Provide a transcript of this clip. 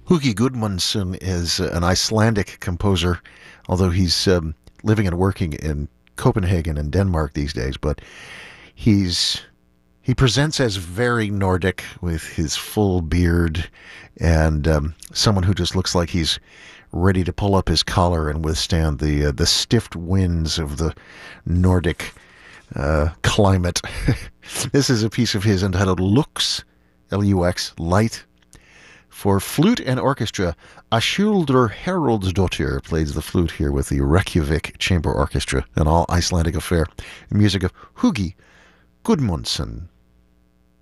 Hugi Gudmundsson is an Icelandic composer, although he's living and working in Copenhagen and Denmark these days. But he's he presents as very Nordic with his full beard and someone who just looks like he's ready to pull up his collar and withstand the stiff winds of the Nordic climate. This is a piece of his entitled Lux, Lux, Light. For flute and orchestra, Ashildr Haraldsdottir plays the flute here with the Reykjavik Chamber Orchestra, an all Icelandic affair. Music of Hugi Gudmundsson.